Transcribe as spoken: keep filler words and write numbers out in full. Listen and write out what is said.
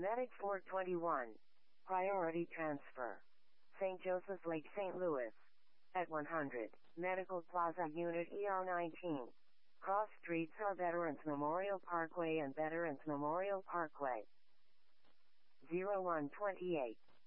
Medic four twenty-one. Priority transfer. Saint Joseph's Lake, Saint Louis. At one hundred. Medical Plaza Unit E R nineteen. Cross streets are Veterans Memorial Parkway and Veterans Memorial Parkway. zero one twenty-eight.